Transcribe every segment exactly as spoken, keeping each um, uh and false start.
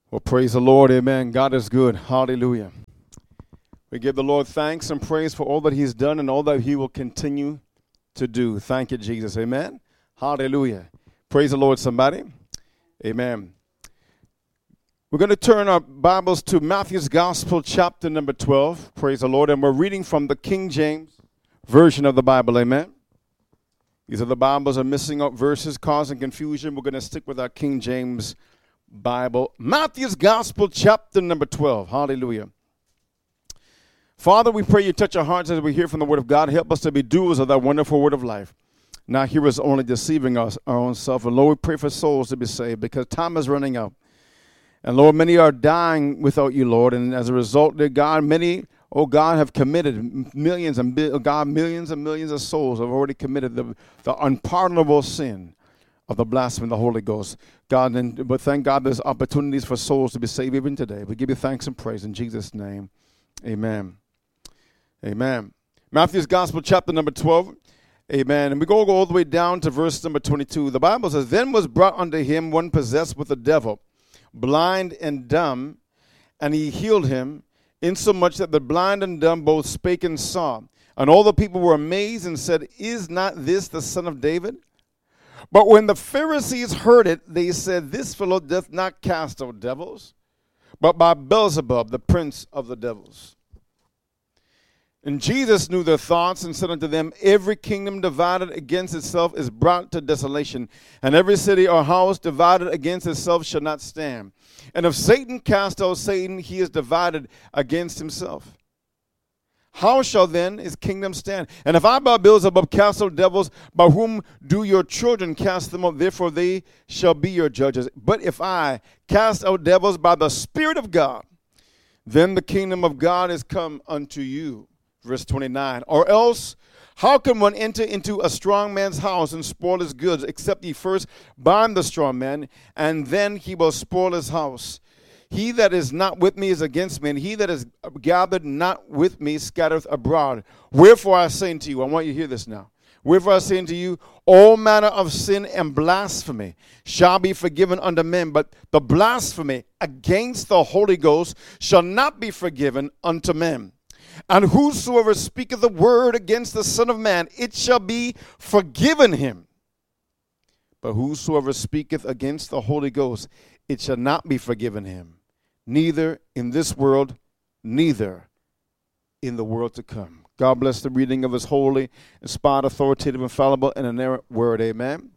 Well, praise the Lord, amen. God is good, hallelujah. We give the Lord thanks and praise for all that he's done and all that he will continue to do. Thank you, Jesus, amen. Hallelujah. Praise the Lord, somebody. Amen. We're going to turn our Bibles to Matthew's Gospel, chapter number twelve. Praise the Lord. And we're reading from the King James Version of the Bible, amen. These are the Bibles are missing up verses, causing confusion. We're going to stick with our King James Bible. Matthew's Gospel, chapter number twelve. Hallelujah. Father, we pray you touch our hearts as we hear from the word of God. Help us to be doers of that wonderful word of life. Not hearers only deceiving us, our own self. And Lord, we pray for souls to be saved because time is running out. And Lord, many are dying without you, Lord. And as a result, dear God, many, oh God, have committed millions and, oh God, millions and millions of souls have already committed the, the unpardonable sin of the blasphemy of the Holy Ghost. God, and but thank God there's opportunities for souls to be saved even today. We give you thanks and praise in Jesus' name. Amen. Amen. Matthew's Gospel, chapter number twelve. Amen. And we go all the way down to verse number twenty-two. The Bible says, Then was brought unto him one possessed with the devil, blind and dumb, and he healed him, insomuch that the blind and dumb both spake and saw. And all the people were amazed and said, Is not this the son of David? But when the Pharisees heard it, they said, This fellow doth not cast out devils, but by Beelzebub, the prince of the devils. And Jesus knew their thoughts and said unto them, Every kingdom divided against itself is brought to desolation, and every city or house divided against itself shall not stand. And if Satan cast out Satan, he is divided against himself. How shall then his kingdom stand? And if I by Beelzebub cast out devils, by whom do your children cast them out? Therefore they shall be your judges. But if I cast out devils by the Spirit of God, then the kingdom of God is come unto you. Verse twenty-nine. Or else, how can one enter into a strong man's house and spoil his goods, except ye first bind the strong man, and then he will spoil his house? He that is not with me is against me, and he that is gathered not with me scattereth abroad. Wherefore I say unto you, I want you to hear this now. Wherefore I say unto you, all manner of sin and blasphemy shall be forgiven unto men, but the blasphemy against the Holy Ghost shall not be forgiven unto men. And whosoever speaketh the word against the Son of Man, it shall be forgiven him. But whosoever speaketh against the Holy Ghost, it shall not be forgiven him, neither in this world, neither in the world to come. God bless the reading of his holy, inspired, authoritative, infallible, and inerrant word. Amen.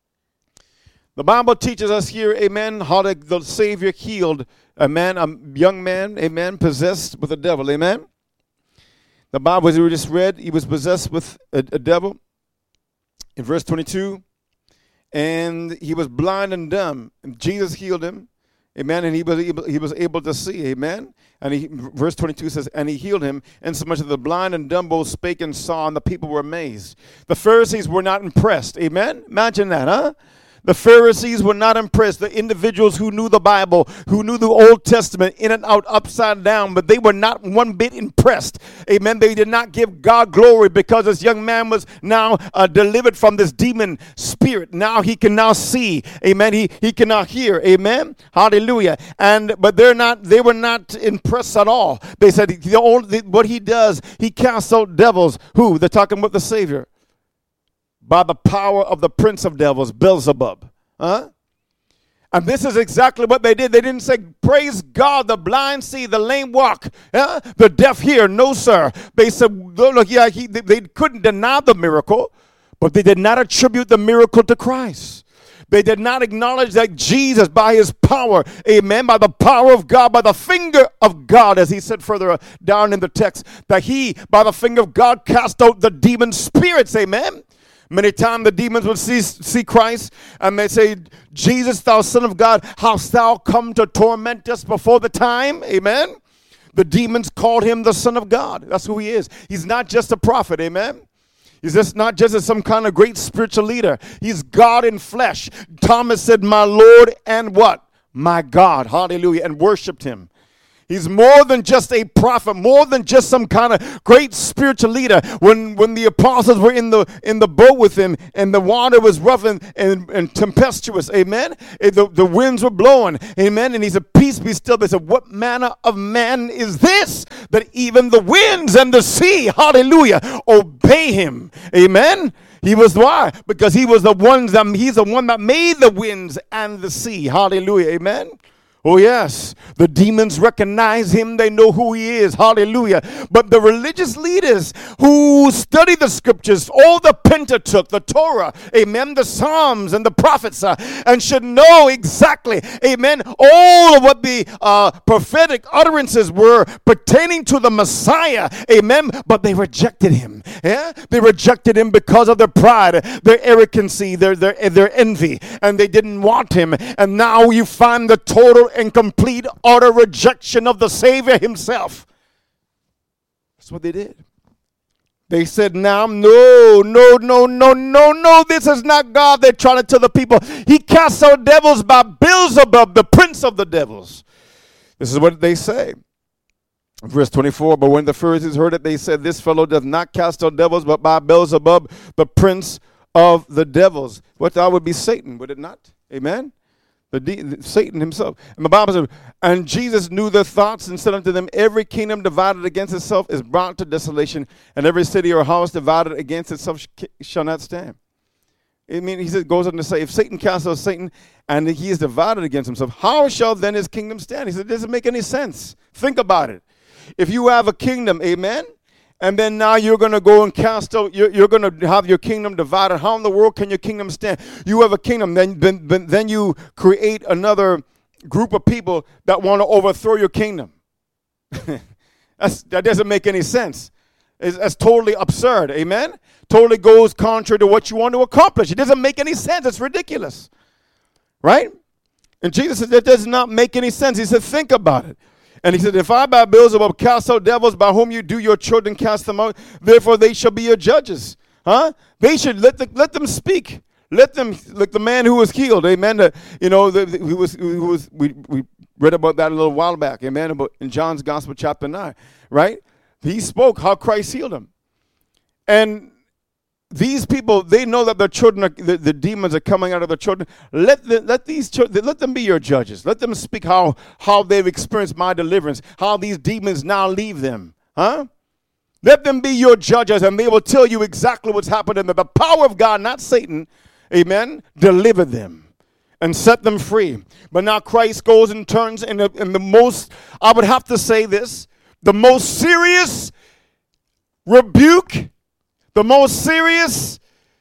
The Bible teaches us here, amen, how the, the Savior healed a man, a young man, amen, possessed with a devil. Amen. The Bible, as we just read, he was possessed with a, a devil in verse twenty-two, and he was blind and dumb. And Jesus healed him, amen, and he was able, he was able to see, amen. And he, verse twenty-two says, and he healed him, insomuch that the blind and dumb both spake and saw, and the people were amazed. The Pharisees were not impressed, amen. Imagine that, huh? The Pharisees were not impressed. The individuals who knew the Bible, who knew the Old Testament in and out, upside down, but they were not one bit impressed. Amen. They did not give God glory because this young man was now uh, delivered from this demon spirit. Now he can now see. Amen. He he can now hear. Amen. Hallelujah. And but they're not. They were not impressed at all. They said the old, the, what he does, he casts out devils. Who? They're talking about the Savior. By the power of the prince of devils, Beelzebub. Huh? And this is exactly what they did. They didn't say, praise God, the blind see, the lame walk, huh? The deaf hear. No, sir. They said, look, yeah, he, they, they couldn't deny the miracle, but they did not attribute the miracle to Christ. They did not acknowledge that Jesus, by his power, amen, by the power of God, by the finger of God, as he said further down in the text, that he, by the finger of God, cast out the demon spirits, amen. Many times the demons would see, see Christ and they say, Jesus, thou Son of God, hast thou come to torment us before the time? Amen. The demons called him the Son of God. That's who he is. He's not just a prophet. Amen. He's just not just some kind of great spiritual leader. He's God in flesh. Thomas said, my Lord and what? My God. Hallelujah. And worshiped him. He's more than just a prophet, more than just some kind of great spiritual leader. When when the apostles were in the in the boat with him and the water was rough and, and, and tempestuous, amen, and the, the winds were blowing, amen, and he said, peace be still. They said, what manner of man is this that even the winds and the sea, hallelujah, obey him, amen? He was why? Because he was the one that he's the one that made the winds and the sea, hallelujah, amen? Oh, yes. The demons recognize him. They know who he is. Hallelujah. But the religious leaders who study the scriptures, all the Pentateuch, the Torah, amen, the Psalms and the prophets, uh, and should know exactly, amen, all of what the uh, prophetic utterances were pertaining to the Messiah, amen, but they rejected him. Yeah? They rejected him because of their pride, their arrogancy, their, their, their envy, and they didn't want him. And now you find the total and complete utter rejection of the Savior himself. That's what they did. They said, now, no, no, no, no, no, no, this is not God. They're trying to tell the people, he casts out devils by Beelzebub, the prince of the devils. This is what they say. Verse twenty-four, but when the Pharisees heard it, they said, this fellow does not cast out devils, but by Beelzebub, the prince of the devils. What that would be Satan, would it not? Amen? The de- Satan himself. And the Bible says, and Jesus knew their thoughts and said unto them, every kingdom divided against itself is brought to desolation, and every city or house divided against itself sh- shall not stand. I mean, he says, goes on to say, if Satan casts out Satan and he is divided against himself, how shall then his kingdom stand? He said, it doesn't make any sense. Think about it. If you have a kingdom, amen, and then now you're going to go and cast out, you're, you're going to have your kingdom divided. How in the world can your kingdom stand? You have a kingdom, then, then, then you create another group of people that want to overthrow your kingdom. That's, that doesn't make any sense. It's, that's totally absurd, amen? Totally goes contrary to what you want to accomplish. It doesn't make any sense. It's ridiculous, right? And Jesus said that does not make any sense. He said, think about it. And he said, if I by Beelzebub cast out devils, by whom you do your children cast them out, therefore they shall be your judges. Huh? They should let the, let them speak. Let them, like the man who was healed, amen. The, you know, the, the, who was, who was we, we read about that a little while back, amen, about in John's Gospel, chapter nine, right? He spoke how Christ healed him. And these people, they know that their children, are, the, the demons are coming out of their children. Let the, let these children, let them be your judges. Let them speak how how they've experienced my deliverance, how these demons now leave them, huh? Let them be your judges, and they will tell you exactly what's happening. The power of God, not Satan, amen, deliver them and set them free. But now Christ goes and turns in the, in the most, I would have to say this, the most serious rebuke, the most serious,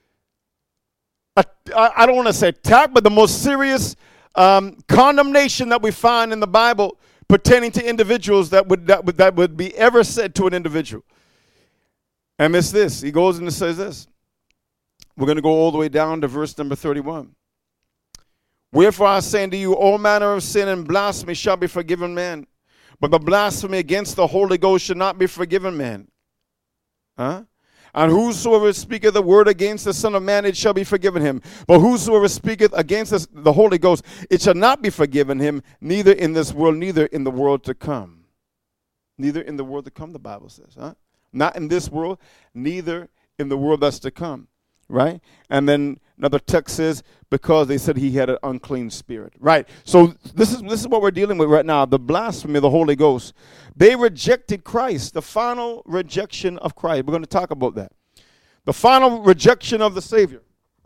uh, I don't want to say attack, but the most serious um, condemnation that we find in the Bible pertaining to individuals that would, that would that would be ever said to an individual. And it's this. He goes and says this. We're going to go all the way down to verse number thirty-one. Wherefore I say unto you, all manner of sin and blasphemy shall be forgiven man, but the blasphemy against the Holy Ghost shall not be forgiven man. Huh? And whosoever speaketh the word against the Son of Man, it shall be forgiven him. But whosoever speaketh against the, the Holy Ghost, it shall not be forgiven him, neither in this world, neither in the world to come. Neither in the world to come, the Bible says. Huh? Not in this world, neither in the world that's to come. Right? And then another text says, because they said he had an unclean spirit. Right. So this is this is what we're dealing with right now. The blasphemy of the Holy Ghost. They rejected Christ. The final rejection of Christ. We're going to talk about that. The final rejection of the Savior.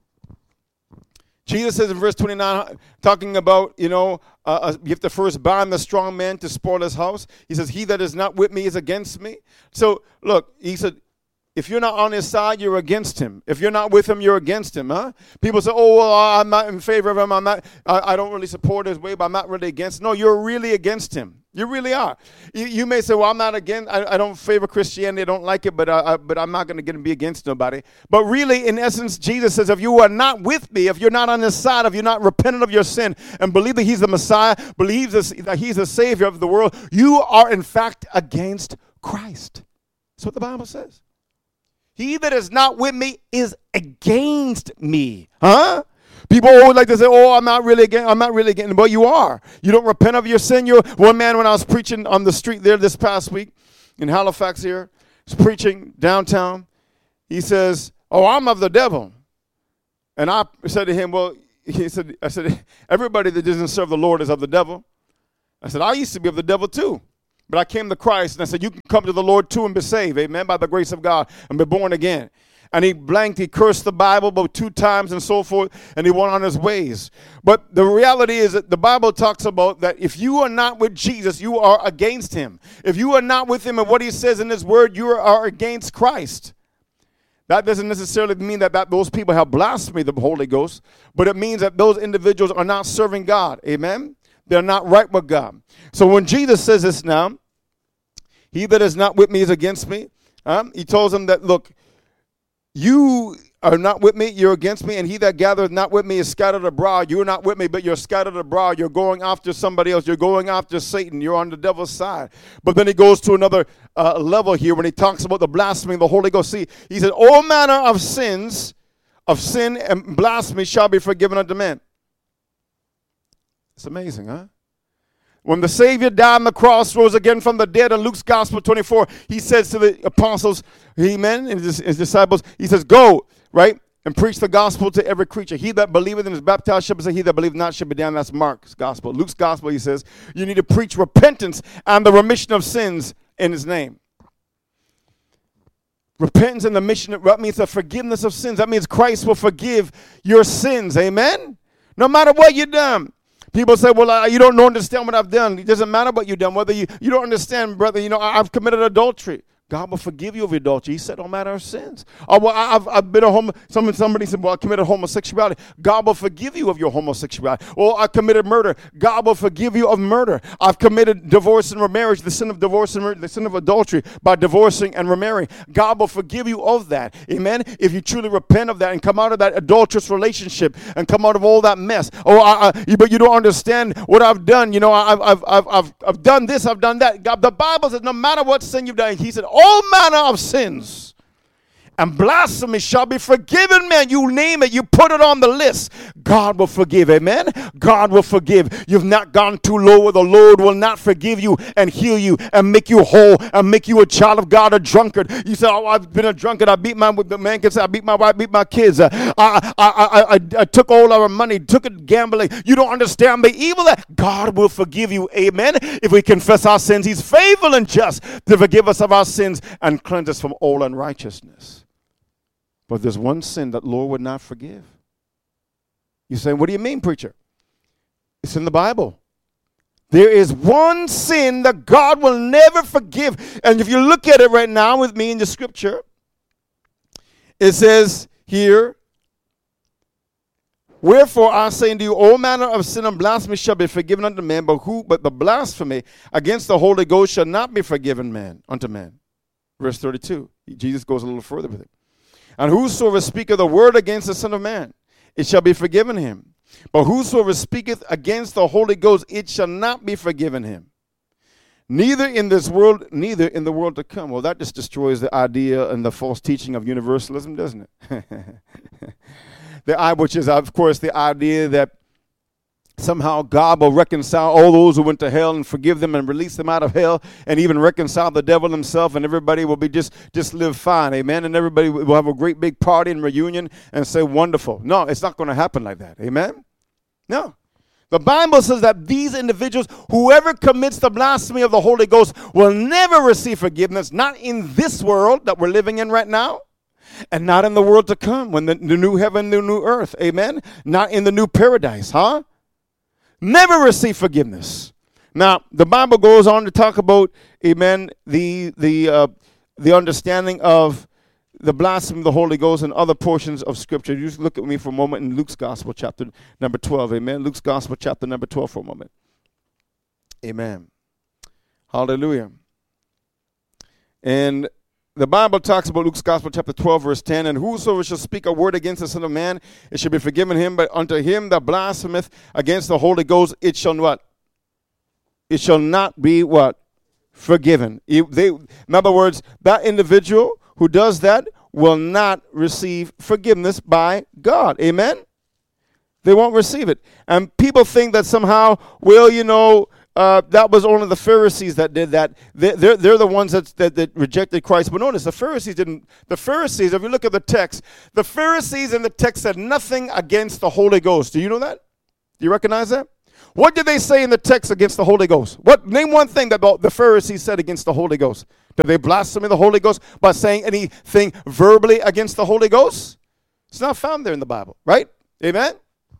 Jesus says in verse twenty-nine, talking about, you know, uh, you have to first bind the strong man to spoil his house. He says, he that is not with me is against me. So, look, he said, if you're not on his side, you're against him. If you're not with him, you're against him, huh? People say, oh, well, I'm not in favor of him. I'm not, I, I don't really support his way, but I'm not really against. No, you're really against him. You really are. You, you may say, well, I'm not against, I, I don't favor Christianity. I don't like it, but, I, I, but I'm not going to get and be against nobody. But really, in essence, Jesus says, if you are not with me, if you're not on his side, if you're not repentant of your sin and believe that he's the Messiah, believe that he's the Savior of the world, you are, in fact, against Christ. That's what the Bible says. He that is not with me is against me. Huh? People always like to say, "Oh, I'm not really getting, I'm not really getting," but you are. You don't repent of your sin. You one man when I was preaching on the street there this past week in Halifax here, was preaching downtown. He says, "Oh, I'm of the devil," and I said to him, "Well," he said, "I said everybody that doesn't serve the Lord is of the devil." I said, "I used to be of the devil too, but I came to Christ, and I said, you can come to the Lord too and be saved, amen, by the grace of God, and be born again." And he blanked, he cursed the Bible about two times and so forth, and he went on his ways. But the reality is that the Bible talks about that if you are not with Jesus, you are against him. If you are not with him and what he says in his word, you are against Christ. That doesn't necessarily mean that, that those people have blasphemed the Holy Ghost, but it means that those individuals are not serving God, amen? They're not right with God. So when Jesus says this now, he that is not with me is against me. Um, he tells them that, look, you are not with me, you're against me, and he that gathereth not with me is scattered abroad. You're not with me, but you're scattered abroad. You're going after somebody else. You're going after Satan. You're on the devil's side. But then he goes to another uh, level here when he talks about the blasphemy of the Holy Ghost. See, he said, all manner of sins, of sin and blasphemy shall be forgiven unto men. It's amazing, huh? When the Savior died on the cross, rose again from the dead, in Luke's Gospel twenty-four, he says to the apostles, amen, and his, his disciples, he says, go, right, and preach the gospel to every creature. He that believeth and is baptized shall be saved. He that believeth not shall be damned. That's Mark's Gospel. Luke's Gospel, he says, you need to preach repentance and the remission of sins in his name. Repentance and the mission, that means the forgiveness of sins. That means Christ will forgive your sins, amen? No matter what you've done. People say, well, uh, you don't understand what I've done. It doesn't matter what you've done. Whether you, you don't understand, brother, you know, I, I've committed adultery. God will forgive you of your adultery. He said, no matter of sins. Oh, well, I, I've, I've been a homo. Somebody, somebody said, well, I committed homosexuality. God will forgive you of your homosexuality. Or I committed murder. God will forgive you of murder. I've committed divorce and remarriage, the sin of divorce and murder, the sin of adultery by divorcing and remarrying. God will forgive you of that. Amen? If you truly repent of that and come out of that adulterous relationship and come out of all that mess. Oh, I, I, but you don't understand what I've done. You know, I've, I've, I've, I've, I've done this, I've done that. God, the Bible says no matter what sin you've done, he said, all manner of sins and blasphemy shall be forgiven, man. You name it, you put it on the list. God will forgive, amen? God will forgive. You've not gone too low where the Lord will not forgive you and heal you and make you whole and make you a child of God, a drunkard. You say, oh, I've been a drunkard. I beat my, the man can say, I beat my wife, beat my kids. Uh, I, I, I, I, I took all our money, took it gambling. You don't understand the evil that God will forgive you, amen? If we confess our sins, he's faithful and just to forgive us of our sins and cleanse us from all unrighteousness. But there's one sin that Lord would not forgive. You say, what do you mean, preacher? It's in the Bible. There is one sin that God will never forgive. And if you look at it right now with me in the scripture, it says here, wherefore I say unto you, all manner of sin and blasphemy shall be forgiven unto men, but who but the blasphemy against the Holy Ghost shall not be forgiven man unto man. Verse thirty-two. Jesus goes a little further with it. And whosoever speaketh a word against the Son of Man, it shall be forgiven him. But whosoever speaketh against the Holy Ghost, it shall not be forgiven him. Neither in this world, neither in the world to come. Well, that just destroys the idea and the false teaching of universalism, doesn't it? the I, which is, of course, the idea that somehow God will reconcile all those who went to hell and forgive them and release them out of hell and even reconcile the devil himself, and everybody will be just, just live fine, amen? And everybody will have a great big party and reunion and say, wonderful. No, it's not going to happen like that, amen? No. The Bible says that these individuals, whoever commits the blasphemy of the Holy Ghost, will never receive forgiveness, not in this world that we're living in right now, and not in the world to come, when the, the new heaven, the new earth, amen? Not in the new paradise, huh? Never receive forgiveness. Now, the Bible goes on to talk about, amen, the the uh, the understanding of the blasphemy of the Holy Ghost and other portions of Scripture. You just look at me for a moment in Luke's Gospel, chapter number twelve, amen. Luke's Gospel, chapter number twelve for a moment. Amen. Hallelujah. And the Bible talks about Luke's Gospel, chapter twelve, verse ten, and whosoever shall speak a word against the Son of Man, it shall be forgiven him, but unto him that blasphemeth against the Holy Ghost, it shall what? It shall not be what? Forgiven. It, they, in other words, that individual who does that will not receive forgiveness by God. Amen? They won't receive it. And people think that somehow, well, you know, uh, that was only the Pharisees that did that. They, they're, they're the ones that, that, that rejected Christ. But notice, the Pharisees didn't. The Pharisees, if you look at the text, the Pharisees in the text said nothing against the Holy Ghost. Do you know that? Do you recognize that? What did they say in the text against the Holy Ghost? What name one thing that the Pharisees said against the Holy Ghost? Did they blaspheme the Holy Ghost by saying anything verbally against the Holy Ghost? It's not found there in the Bible, right? Amen?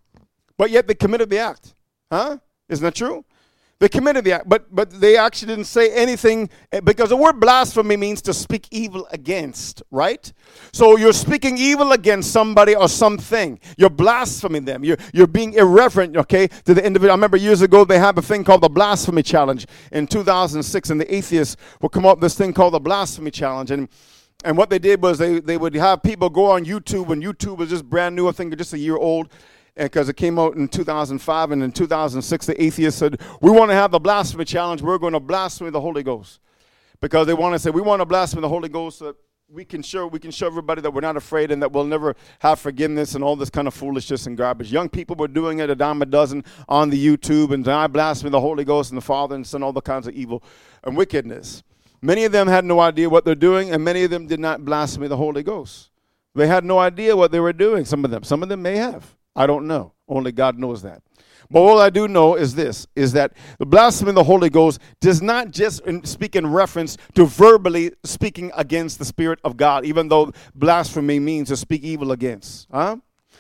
But yet they committed the act. Huh? Isn't that true? They committed the act, but but they actually didn't say anything, because the word blasphemy means to speak evil against, right? So you're speaking evil against somebody or something. You're blaspheming them. You're, you're being irreverent, okay, to the individual. I remember years ago they had a thing called the Blasphemy Challenge in two thousand six, and the atheists would come up with this thing called the Blasphemy Challenge. And And what they did was they, they would have people go on YouTube, when YouTube was just brand new, I think just a year old, because it came out in two thousand five, and in two thousand six, the atheists said, we want to have the blasphemy challenge. We're going to blaspheme the Holy Ghost. Because they want to say, we want to blaspheme the Holy Ghost so that we can show we can show everybody that we're not afraid and that we'll never have forgiveness and all this kind of foolishness and garbage. Young people were doing it a dime a dozen on the YouTube, and I blaspheme the Holy Ghost and the Father and Son, all the kinds of evil and wickedness. Many of them had no idea what they're doing, and many of them did not blaspheme the Holy Ghost. They had no idea what they were doing, some of them. Some of them may have. I don't know. Only God knows that. But all I do know is this, is that the blasphemy of the Holy Ghost does not just speak in reference to verbally speaking against the Spirit of God, even though blasphemy means to speak evil against. Huh?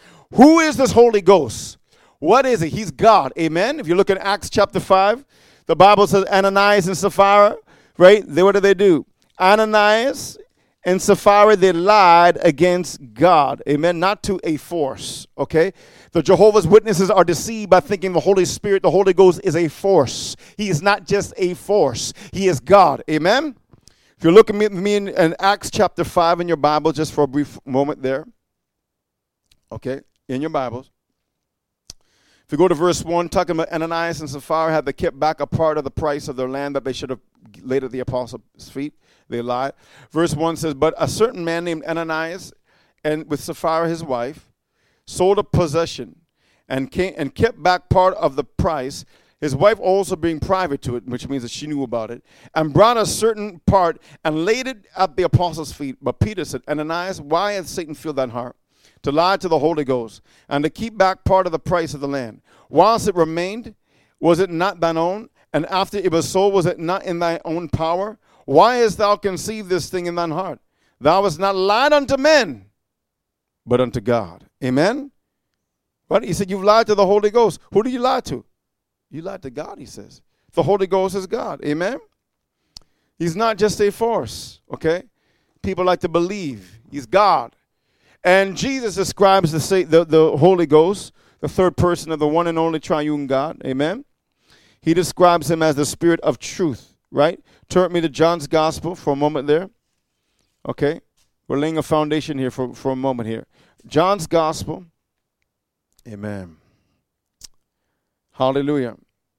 Who is this Holy Ghost? What is he? He's God. Amen? If you look at Acts chapter five, the Bible says Ananias and Sapphira, right? They, what do they do? Ananias and Sapphira, they lied against God. Amen? Not to a force, okay? The Jehovah's Witnesses are deceived by thinking the Holy Spirit, the Holy Ghost, is a force. He is not just a force. He is God. Amen? If you look at me, me in, in Acts chapter five in your Bible, just for a brief moment there, okay, in your Bibles. If you go to verse one, talking about Ananias and Sapphira had they kept back a part of the price of their land that they should have laid at the apostles' feet. They lied. Verse one says, but a certain man named Ananias, and with Sapphira his wife, sold a possession and came and kept back part of the price, his wife also being private to it, which means that she knew about it, and brought a certain part and laid it at the apostles' feet. But Peter said, Ananias, why hath Satan filled thine heart to lie to the Holy Ghost, and to keep back part of the price of the land? Whilst it remained, was it not thine own? And after it was sold, was it not in thy own power? Why hast thou conceived this thing in thine heart? Thou hast not lied unto men, but unto God. Amen? But he said, you've lied to the Holy Ghost. Who do you lie to? You lied to God, he says. The Holy Ghost is God. Amen? He's not just a force, okay? People like to believe he's God. And Jesus describes the, the, the Holy Ghost, the third person of the one and only triune God. Amen? He describes him as the Spirit of truth, right? Turn with me to John's Gospel for a moment there. Okay? We're laying a foundation here for, for a moment here. John's Gospel. Amen. Hallelujah.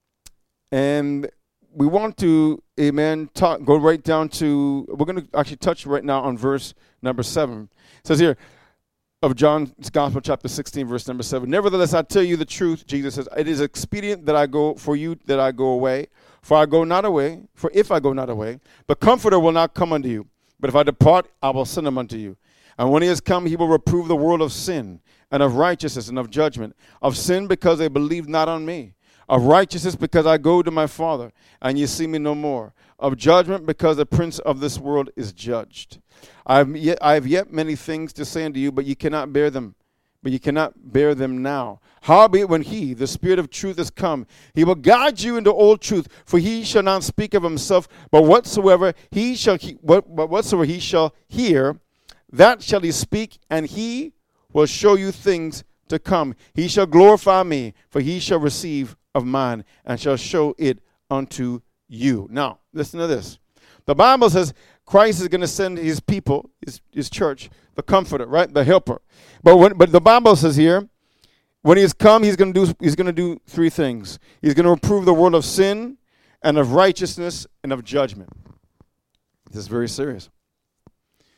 And we want to, amen, talk, go right down to, we're going to actually touch right now on verse number seven. It says here, of John's Gospel, chapter sixteen, verse number seven. Nevertheless, I tell you the truth, Jesus says, it is expedient that I go for you, that I go away. For I go not away, for if I go not away, the Comforter will not come unto you. But if I depart, I will send him unto you. And when he has come, he will reprove the world of sin, and of righteousness, and of judgment. Of sin, because they believe not on me. Of righteousness, because I go to my Father, and ye see me no more. Of judgment, because the prince of this world is judged. I have yet, I have yet many things to say unto you, but ye cannot bear them. But ye cannot bear them now. Howbeit, when he, the Spirit of truth, is come, he will guide you into all truth. For he shall not speak of himself, but whatsoever he shall, he, what, but whatsoever he shall hear, that shall he speak, and he will show you things to come. He shall glorify me, for he shall receive of mine, and shall show it unto you. Now, listen to this. The Bible says Christ is going to send his people, his, his church, the Comforter, right? The Helper. But when, but the Bible says here, when he has come, he's going to do he's going to do three things. He's going to reprove the world of sin, and of righteousness, and of judgment. This is very serious.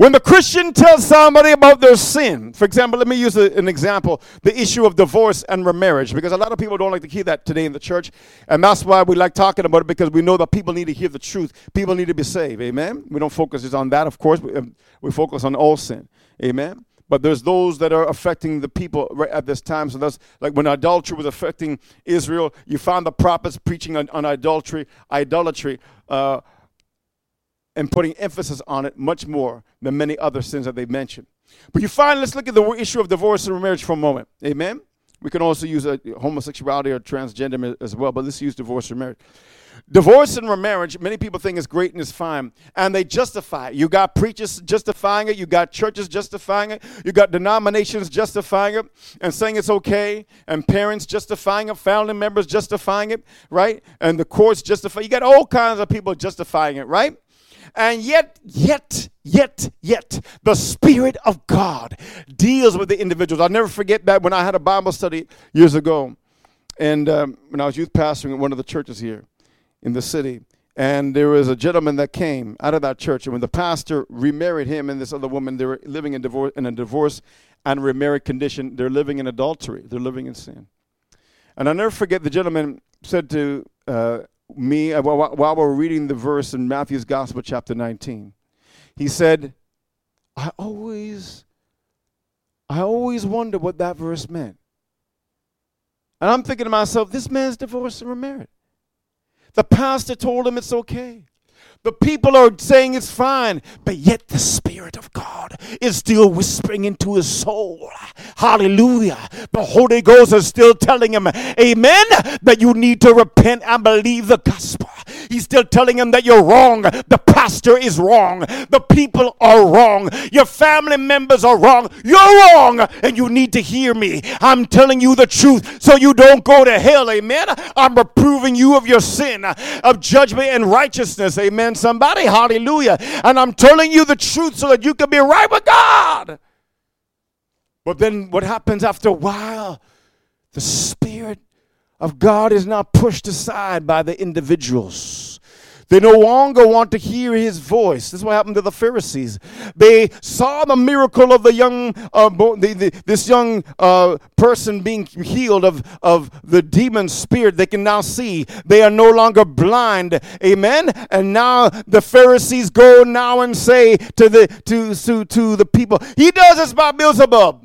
When the Christian tells somebody about their sin, for example, let me use a, an example, the issue of divorce and remarriage, because a lot of people don't like to hear that today in the church, and that's why we like talking about it, because we know that people need to hear the truth. People need to be saved, amen? We don't focus just on that, of course. We, we focus on all sin, amen? But there's those that are affecting the people right at this time. So that's like when adultery was affecting Israel, you found the prophets preaching on, on idolatry, idolatry, uh, and putting emphasis on it much more than many other sins that they mentioned. But you find, let's look at the issue of divorce and remarriage for a moment. Amen? We can also use uh, homosexuality or transgender as well, but let's use divorce and remarriage. Divorce and remarriage, many people think is great and is fine, and they justify it. You got preachers justifying it. You got churches justifying it. You got denominations justifying it and saying it's okay, and parents justifying it, family members justifying it, right? And the courts justify. You got all kinds of people justifying it, right? And yet, yet, yet, yet, the Spirit of God deals with the individuals. I'll never forget that when I had a Bible study years ago, and um, when I was youth pastoring at one of the churches here in the city, and there was a gentleman that came out of that church, and when the pastor remarried him and this other woman, they were living in divorce, in a divorce and remarried condition. They're living in adultery. They're living in sin. And I'll never forget the gentleman said to uh, me uh, while, while we were reading the verse in Matthew's Gospel, chapter nineteen. He said, I always, I always wonder what that verse meant. And I'm thinking to myself, this man's divorced and remarried. The pastor told him it's okay. The people are saying it's fine, but yet the Spirit of God is still whispering into his soul. Hallelujah. The Holy Ghost is still telling him, amen, that you need to repent and believe the gospel. He's still telling him that you're wrong. The pastor is wrong. The people are wrong. Your family members are wrong. You're wrong, and you need to hear me. I'm telling you the truth so you don't go to hell, amen. I'm reproving you of your sin, of judgment and righteousness, amen. Somebody, hallelujah. And I'm telling you the truth so that you can be right with God. But then what happens after a while? The Spirit of God is now pushed aside by the individuals. They no longer want to hear his voice. This is what happened to the Pharisees. They saw the miracle of the young, uh, the, the, this young uh, person being healed of, of the demon spirit. They can now see. They are no longer blind. Amen. And now the Pharisees go now and say to the to to, to the people, he does this by Beelzebub.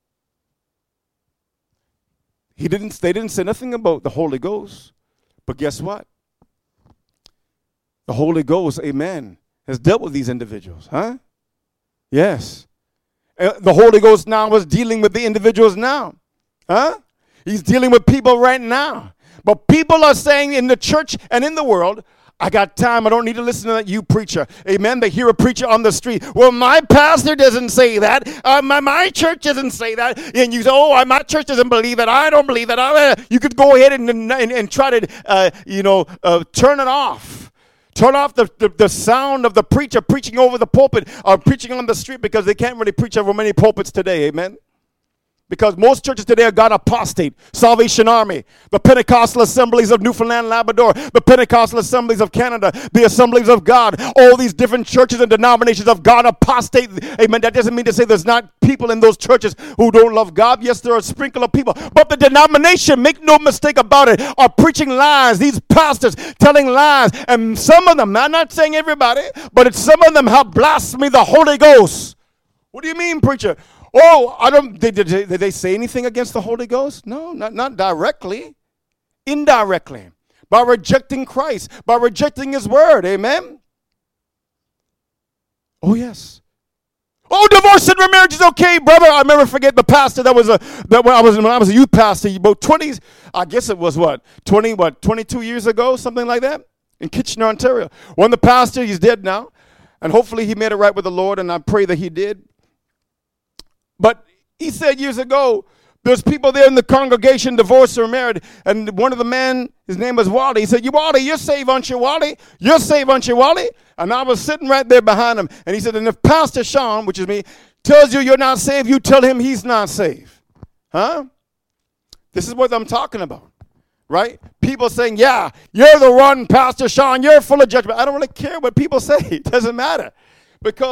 He didn't. They didn't say nothing about the Holy Ghost. But guess what? The Holy Ghost, amen, has dealt with these individuals, huh? Yes. Uh, the Holy Ghost now is dealing with the individuals now, huh? He's dealing with people right now. But people are saying in the church and in the world, I got time. I don't need to listen to that you preacher. Amen. They hear a preacher on the street. Well, my pastor doesn't say that. Uh, my, my church doesn't say that. And you say, oh, my church doesn't believe it. I don't believe it. I, you could go ahead and, and, and try to, uh, you know, uh, turn it off. Turn off the, the, the sound of the preacher preaching over the pulpit or preaching on the street, because they can't really preach over many pulpits today. Amen. Because most churches today have gone apostate. Salvation Army, the Pentecostal Assemblies of Newfoundland, Labrador, the Pentecostal Assemblies of Canada, the Assemblies of God, all these different churches and denominations of God apostate. Amen. That doesn't mean to say there's not people in those churches who don't love God. Yes, there are a sprinkle of people. But the denomination, make no mistake about it, are preaching lies. These pastors telling lies. And some of them, I'm not saying everybody, but it's some of them have blasphemed the Holy Ghost. What do you mean, preacher? Oh, I don't. Did, did, did they say anything against the Holy Ghost? No, not, not directly. Indirectly. By rejecting Christ. By rejecting his word. Amen? Oh, yes. Oh, divorce and remarriage is okay, brother. I never forget the pastor that was a that when I was when I was a youth pastor, about twenty, I guess it was what, twenty, what, twenty-two years ago, something like that, in Kitchener, Ontario. One the pastor, he's dead now, and hopefully he made it right with the Lord, and I pray that he did. But he said years ago, there's people there in the congregation, divorced or married, and one of the men, his name was Wally. He said, you Wally, you're saved, aren't you, Wally? You're saved, aren't you, Wally? And I was sitting right there behind him, and he said, and if Pastor Sean, which is me, tells you you're not saved, you tell him he's not saved. Huh? This is what I'm talking about, right? People saying, yeah, you're the one, Pastor Sean, you're full of judgment. I don't really care what people say. It doesn't matter, because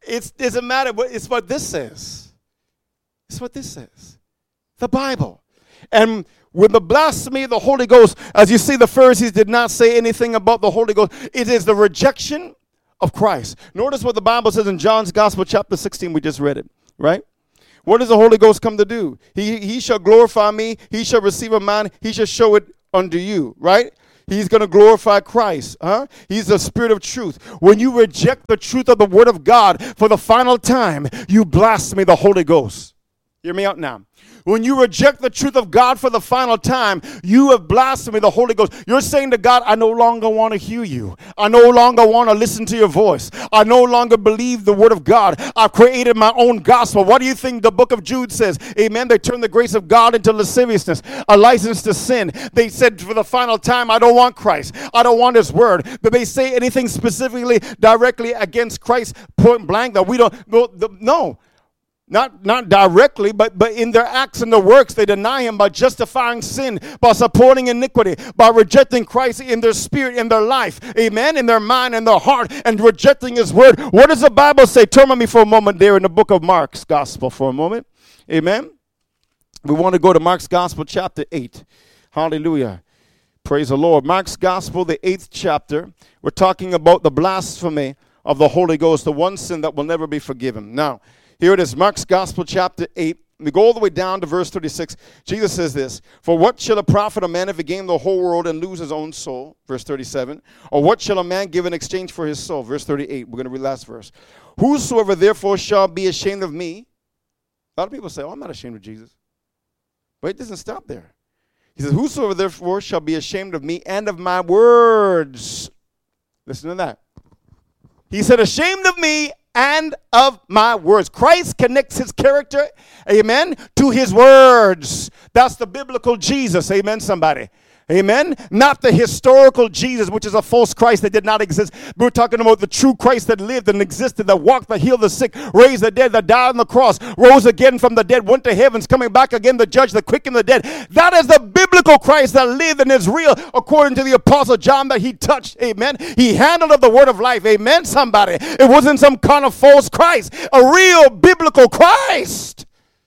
It doesn't matter. What, it's what this says. It's what this says. The Bible. And with the blasphemy of the Holy Ghost, as you see, the Pharisees did not say anything about the Holy Ghost. It is the rejection of Christ. Notice what the Bible says in John's Gospel, chapter sixteen. We just read it, right? What does the Holy Ghost come to do? He, he shall glorify me. He shall receive of mine. He shall show it unto you, right? He's going to glorify Christ. Huh? He's the Spirit of truth. When you reject the truth of the Word of God for the final time, you blaspheme the Holy Ghost. Hear me out now. When you reject the truth of God for the final time, you have blasphemed the Holy Ghost. You're saying to God, I no longer want to hear you. I no longer want to listen to your voice. I no longer believe the word of God. I've created my own gospel. What do you think the book of Jude says? Amen. They turned the grace of God into lasciviousness, a license to sin. They said for the final time, I don't want Christ. I don't want his word. But they say anything specifically directly against Christ, point blank, that we don't, no. no. Not not directly, but, but in their acts and their works, they deny him by justifying sin, by supporting iniquity, by rejecting Christ in their spirit, in their life, amen, in their mind, in their heart, and rejecting his word. What does the Bible say? Turn with me for a moment there in the book of Mark's Gospel for a moment, amen. We want to go to Mark's Gospel, chapter eight. Hallelujah. Praise the Lord. Mark's Gospel, the eighth chapter. We're talking about the blasphemy of the Holy Ghost, the one sin that will never be forgiven. Now, here it is, Mark's Gospel, chapter eight. We go all the way down to verse thirty-six. Jesus says this, for what shall it profit a man if he gain the whole world and lose his own soul? Verse thirty-seven. Or what shall a man give in exchange for his soul? Verse thirty-eight. We're going to read the last verse. Whosoever therefore shall be ashamed of me. A lot of people say, oh, I'm not ashamed of Jesus. But it doesn't stop there. He says, whosoever therefore shall be ashamed of me and of my words. Listen to that. He said, ashamed of me and of my words. Christ connects his character, amen, to his words. That's the biblical Jesus, amen, somebody. Amen? Not the historical Jesus, which is a false Christ that did not exist. We're talking about the true Christ that lived and existed, that walked, that healed the sick, raised the dead, that died on the cross, rose again from the dead, went to heavens, coming back again to judge the quick and the dead. That is the biblical Christ that lived and is real, according to the Apostle John, that he touched. Amen? He handled of the word of life. Amen, somebody? It wasn't some kind of false Christ. A real biblical Christ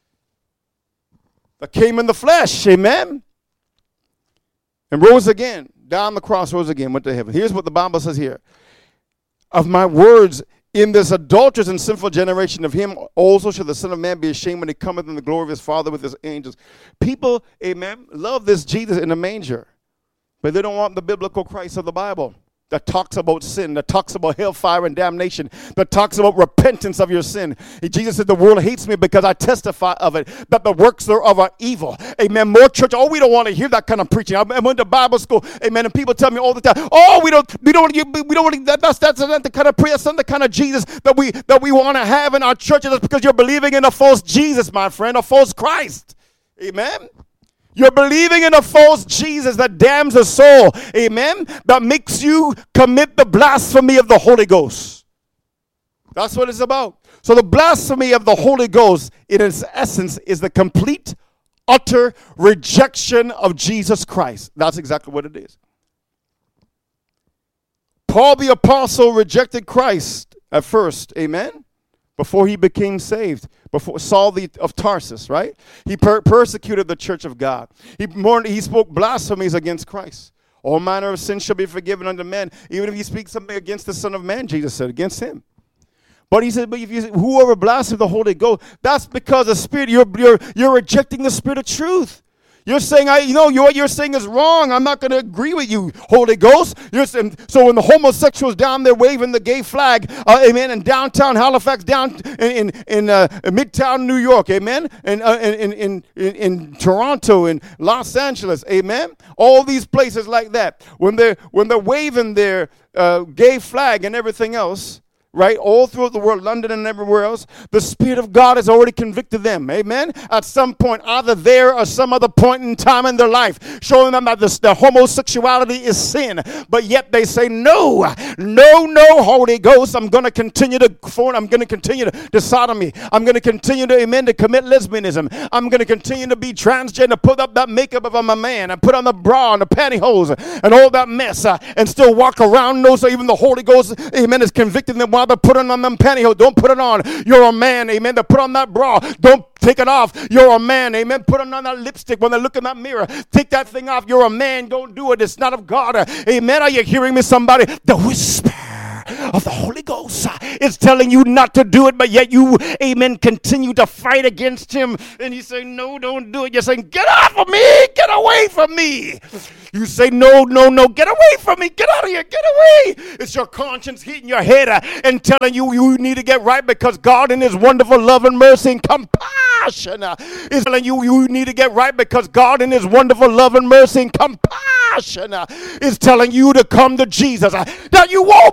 that came in the flesh. Amen? And rose again, down the cross, rose again, went to heaven. Here's what the Bible says here. Of my words, in this adulterous and sinful generation, of him also shall the Son of Man be ashamed when he cometh in the glory of his Father with his angels. People, amen, love this Jesus in a manger, but they don't want the biblical Christ of the Bible that talks about sin, that talks about hellfire and damnation, that talks about repentance of your sin. Jesus said, the world hates me because I testify of it, that the works thereof are evil. Amen. More church, oh, we don't want to hear that kind of preaching. I went to Bible school, amen, and people tell me all the time, oh, we don't, we don't, we don't want to, that's, that's not the kind of prayer, that's not the kind of Jesus that we, that we want to have in our churches. That's because you're believing in a false Jesus, my friend, a false Christ. Amen. You're believing in a false Jesus that damns the soul, amen, that makes you commit the blasphemy of the Holy Ghost. That's what it's about. So the blasphemy of the Holy Ghost, in its essence, is the complete, utter rejection of Jesus Christ. That's exactly what it is. Paul the Apostle rejected Christ at first, amen, before he became saved. Before Saul the, of Tarsus, right? He per- persecuted the church of God. He, mourned, he spoke blasphemies against Christ. All manner of sin shall be forgiven unto men, even if you speak something against the Son of Man, Jesus said, against him. But he said, but if you, whoever blasphemes the Holy Ghost, that's because the Spirit, you're, you're, you're rejecting the Spirit of truth. You're saying, I, you know, you, what you're saying is wrong. I'm not going to agree with you, Holy Ghost. You're saying, so when the homosexuals down there waving the gay flag, uh, amen, in downtown Halifax, down in in, in uh, Midtown New York, amen, and uh, in, in, in, in Toronto, in Los Angeles, amen, all these places like that, when they're, when they're waving their uh, gay flag and everything else, right, all throughout the world, London and everywhere else, the Spirit of God has already convicted them, amen, at some point, either there or some other point in time in their life, showing them that this, the homosexuality is sin, but yet they say, no, no, no, Holy Ghost, I'm going to continue to form, I'm going to continue to, to sodomy, I'm going to continue to, amen, to commit lesbianism, I'm going to continue to be transgender, put up that makeup of I'm a man, and put on the bra and the pantyhose, and all that mess, uh, and still walk around, no, so even the Holy Ghost, amen, is convicting them while bother putting on them pantyhose. Don't put it on. You're a man, amen. To put on that bra. Don't take it off. You're a man, amen. Put on that lipstick when they look in that mirror. Take that thing off. You're a man. Don't do it. It's not of God. Amen. Are you hearing me, somebody? The whisper of the Holy Ghost is telling you not to do it, but yet you, amen, continue to fight against him. And you say, no, don't do it. You're saying, get off of me. Get away from me. You say, no, no, no, get away from me. Get out of here. Get away. It's your conscience hitting your head uh, and telling you you need to get right, because God in his wonderful love and mercy and compassion uh, is telling you you need to get right, because God in his wonderful love and mercy and compassion uh, is telling you to come to Jesus. Uh, that you won't